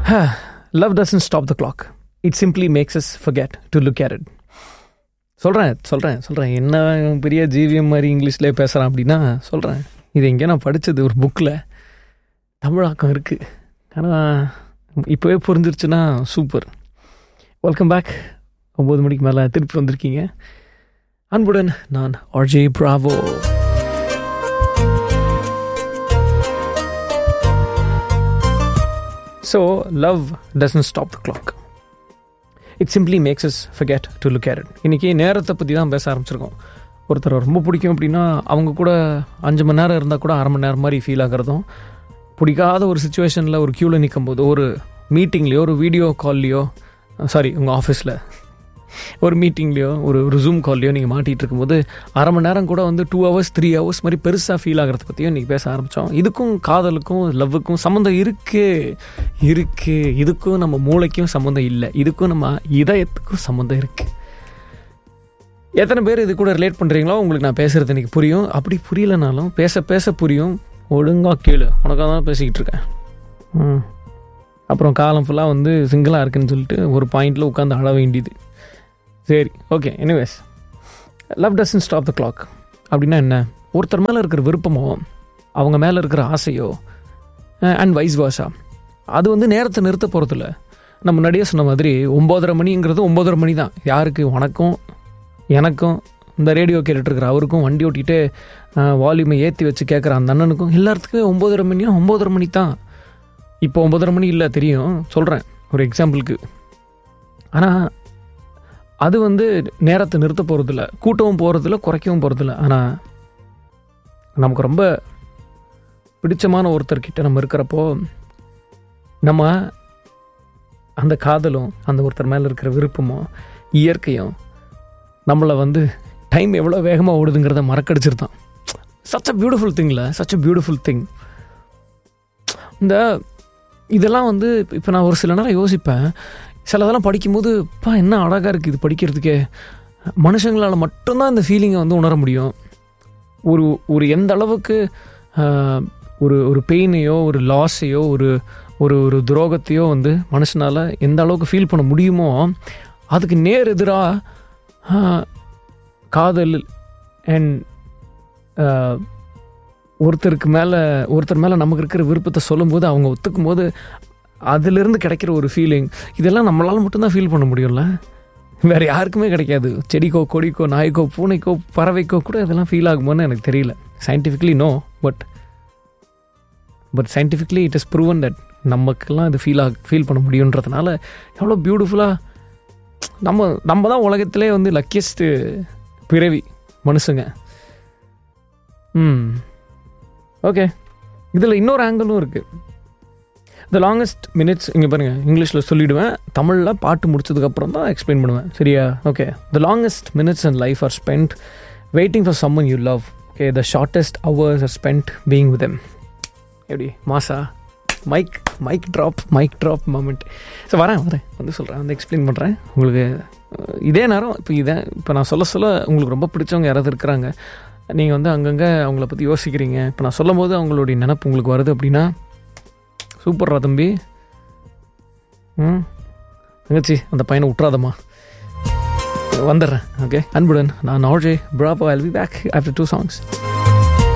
Love doesn't stop the clock. It simply makes us forget to look at it. சொல்கிறேன் என்ன பெரிய GVM மாதிரி இங்கிலீஷ்லேயே பேசுகிறேன் அப்படின்னா சொல்கிறேன். இது எங்கேயோ நான் படித்தது ஒரு புக்கில் தமிழாக்கம் இருக்குது. ஆனால் இப்போவே புரிஞ்சிருச்சுன்னா சூப்பர். Welcome back. 9 மணிக்கு மேலே திருப்பி வந்திருக்கீங்க. அன்புடன் நான் RJ Bravo. So, love doesn't stop the clock. It simply makes us forget to look at it. இன்றைக்கி நேரத்தை பற்றி தான் பேச ஆரம்பிச்சிருக்கோம். ஒருத்தர் ரொம்ப பிடிக்கும் அப்படின்னா அவங்க கூட 5 மணி நேரம் இருந்தால் கூட அரை மணி நேரம் மாதிரி ஃபீல் ஆகிறதும், பிடிக்காத ஒரு சுச்சுவேஷனில் ஒரு க்யூவில் நிற்கும் போது, ஒரு மீட்டிங்லேயோ ஒரு வீடியோ கால்லையோ, உங்கள் ஆஃபீஸில் ஒரு மீட்டிங்லேயோ ஒரு ஜூம் கால்லையோ நீங்கள் மாட்டிகிட்டு இருக்கும்போது அரை மணி நேரம் கூட வந்து 2 hours 3 hours மாதிரி பெருசாக ஃபீல் ஆகிறத பற்றியும் இன்றைக்கி பேச ஆரம்பித்தோம். இதுக்கும் காதலுக்கும் லவ்வுக்கும் சம்மந்தம் இருக்குது. இதுக்கும் நம்ம மூளைக்கும் சம்மந்தம் இல்லை, இதுக்கும் நம்ம இதயத்துக்கும் சம்மந்தம் இருக்குது. எத்தனை பேர் இது கூட ரிலேட் பண்ணுறீங்களோ உங்களுக்கு நான் பேசுகிறது இன்றைக்கி புரியும். அப்படி புரியலைனாலும் பேச புரியும். ஒழுங்காக கேளு, உனக்காக தான் பேசிக்கிட்டு இருக்கேன். அப்புறம் காலம் ஃபுல்லாக வந்து சிங்கிளாக இருக்குன்னு சொல்லிட்டு ஒரு பாயிண்டில் உட்காந்து அழ வேண்டியது. சரி, okay. Anyways, love doesn't stop the clock அப்படின்னா என்ன? ஒருத்தர் மேலே இருக்கிற விருப்பமோ அவங்க மேலே இருக்கிற ஆசையோ அண்ட் வைஸ் வாஷா அது வந்து நேரத்தை நிறுத்த போகிறதில்ல. நம்ம முன்னாடியே சொன்ன மாதிரி 9:30 மணிங்கிறது 9:30 மணி தான். யாருக்கு? உனக்கும் எனக்கும், இந்த ரேடியோ கேட்டுட்ருக்கிற அவருக்கும், வண்டி ஓட்டிகிட்டு வால்யூமை ஏற்றி வச்சு கேட்குற அந்த அண்ணனுக்கும், எல்லாத்துக்குமே 9:30 மணினா 9:30 மணி தான். இப்போ 9:30 மணி இல்லை, தெரியும், சொல்கிறேன் ஒரு எக்ஸாம்பிளுக்கு. ஆனால் அது வந்து நேரத்தை நிறுத்த போகிறதில்ல, கூட்டவும் போகிறதில்ல, குறைக்கவும் போகிறதில்ல. ஆனால் நமக்கு ரொம்ப பிடிச்சமான ஒருத்தர்கிட்ட நம்ம இருக்கிறப்போ நம்ம அந்த காதலும் அந்த ஒருத்தர் மேலே இருக்கிற விருப்பமும் இயற்கையும் நம்மளை வந்து டைம் எவ்வளோ வேகமாக ஓடுதுங்கிறத மறக்கடிச்சிருந்தான். Such a beautiful திங்கில், such a beautiful thing. இதெல்லாம் வந்து இப்போ நான் ஒரு சில நேரம் யோசிப்பேன். சிலதெல்லாம் படிக்கும்போது என்ன அழகாக இருக்குது இது படிக்கிறதுக்கே. மனுஷங்களால் மட்டும்தான் இந்த ஃபீலிங்கை வந்து உணர முடியும். ஒரு எந்த அளவுக்கு ஒரு பெயினையோ ஒரு லாஸையோ ஒரு துரோகத்தையோ வந்து மனுஷனால் எந்த அளவுக்கு ஃபீல் பண்ண முடியுமோ அதுக்கு நேர் எதிராக காதல் அண்ட் ஒருத்தர் மேலே நமக்கு இருக்கிற விருப்பத்தை சொல்லும்போது, அவங்க ஒத்துக்கும் போது அதிலிருந்து கிடைக்கிற ஒரு ஃபீலிங், இதெல்லாம் நம்மளால் மட்டும்தான் ஃபீல் பண்ண முடியும்ல, வேறு யாருக்குமே கிடைக்காது. செடிக்கோ கொடிக்கோ நாய்க்கோ பூனைக்கோ பறவைக்கோ கூட இதெல்லாம் ஃபீல் ஆகுமோன்னு எனக்கு தெரியல. Scientifically no, but scientifically it is proven that நமக்கெல்லாம் இது ஃபீல் பண்ண முடியுன்றதுனால எவ்வளோ பியூட்டிஃபுல்லாக நம்ம தான் உலகத்திலே வந்து லக்கியஸ்ட்டு பிறவி மனுஷங்க. ஓகே, இதில் இன்னொரு ஆங்கிளும் இருக்குது. த லாங்கஸ்ட் மினிட்ஸ், இங்கே பாருங்கள், இங்கிலீஷில் சொல்லிவிடுவேன், தமிழில் பாட்டு முடிச்சதுக்கப்புறம் தான் எக்ஸ்பிளைன் பண்ணுவேன், சரியா? Okay. The longest minutes in life R spend waiting for summon you love. Okay. The shortest hours or spend being with them. எப்படி மாசா? Mic drop moment. ஸோ வரேன் வந்து சொல்கிறேன், வந்து எக்ஸ்பிளைன் பண்ணுறேன் உங்களுக்கு. இதே நேரம் இப்போ நான் சொல்ல உங்களுக்கு ரொம்ப பிடிச்சவங்க யாராவது இருக்கிறாங்க, நீங்கள் வந்து அங்கங்கே அவங்கள பற்றி யோசிக்கிறீங்க, இப்போ நான் சொல்லும் போது அவங்களுடைய நினப்பு உங்களுக்கு வருது அப்படின்னா சூப்பர்ரா தம்பி, தங்கச்சி அந்த பையனை விட்றாதம்மா, வந்துடுறேன். ஓகே, அன்புடன் நான் RJ Bravo. I'll be back after 2 songs.